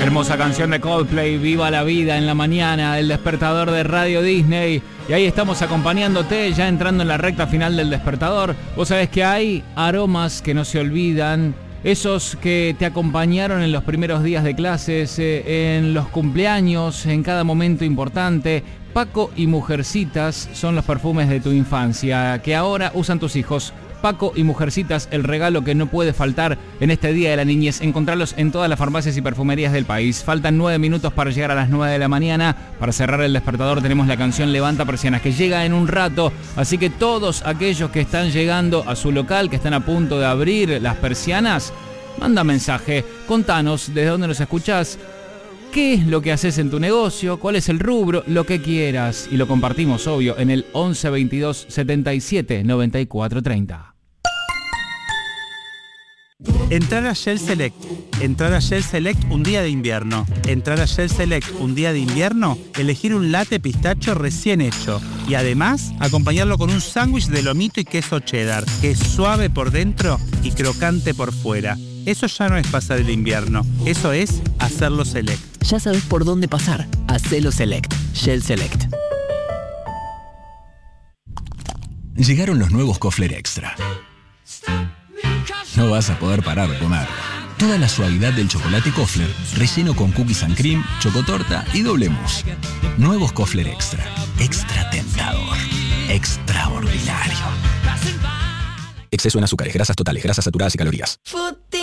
Hermosa canción de Coldplay, Viva la Vida en la mañana, el despertador de Radio Disney. Y ahí estamos acompañándote, ya entrando en la recta final del despertador. Vos sabés que hay aromas que no se olvidan, esos que te acompañaron en los primeros días de clases, en los cumpleaños, en cada momento importante. Paco y Mujercitas son los perfumes de tu infancia, que ahora usan tus hijos. Paco y Mujercitas, el regalo que no puede faltar en este Día de la Niñez. Encontrarlos en todas las farmacias y perfumerías del país. Faltan 9 minutos para llegar a las 9 de la mañana. Para cerrar el despertador tenemos la canción Levanta Persianas, que llega en un rato. Así que todos aquellos que están llegando a su local, que están a punto de abrir las persianas, manda mensaje, contanos desde dónde nos escuchás, qué es lo que haces en tu negocio, cuál es el rubro, lo que quieras. Y lo compartimos, obvio, en el 11 22 77 94 30. Entrar a Shell Select. Entrar a Shell Select un día de invierno. Entrar a Shell Select un día de invierno, elegir un latte pistacho recién hecho. Y además, acompañarlo con un sándwich de lomito y queso cheddar, que es suave por dentro y crocante por fuera. Eso ya no es pasar el invierno, eso es hacerlo Select. Ya sabes por dónde pasar. Hacelo Select. Shell Select. Llegaron los nuevos Kofler Extra. No vas a poder parar de comer. Toda la suavidad del chocolate Kofler, relleno con cookies and cream, chocotorta y doble mousse. Nuevos Kofler Extra. Extra tentador. Extraordinario. Exceso en azúcares, grasas totales, grasas saturadas y calorías.